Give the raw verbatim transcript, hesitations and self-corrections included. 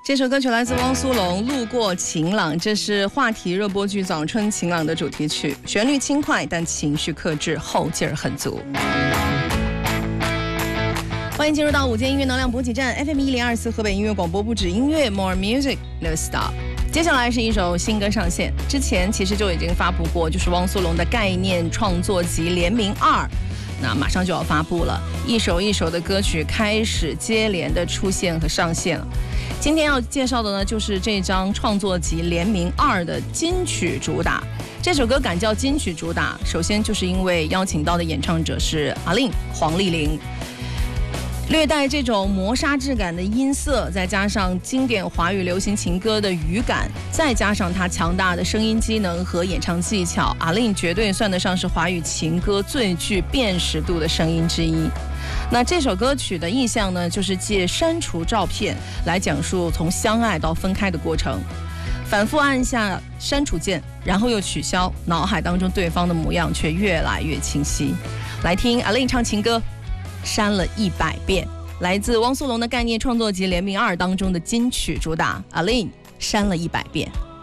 这首歌曲来自汪苏泷，《路过晴朗》，这是话题热播剧《早春晴朗》的主题曲，旋律轻快，但情绪克制，后劲儿很足。欢迎进入到午间音乐能量补给站 F M 一零二四河北音乐广播，不止音乐 More Music No Stop。接下来是一首新歌上线，之前其实就已经发布过，就是汪苏泷的概念创作集联名二。那马上就要发布了，一首一首的歌曲开始接连的出现和上线了。今天要介绍的呢，就是这张创作集联名二的金曲主打。这首歌敢叫金曲主打，首先就是因为邀请到的演唱者是阿令、黄丽玲。略带这种磨砂质感的音色，再加上经典华语流行情歌的语感，再加上他强大的声音机能和演唱技巧，阿令绝对算得上是华语情歌最具辨识度的声音之一。那这首歌曲的意象呢，就是借删除照片来讲述从相爱到分开的过程，反复按下删除键，然后又取消，脑海当中对方的模样却越来越清晰。来听阿令唱情歌删了一百遍，来自汪苏泷的概念创作集联名二当中的金曲主打，阿令删了一百遍。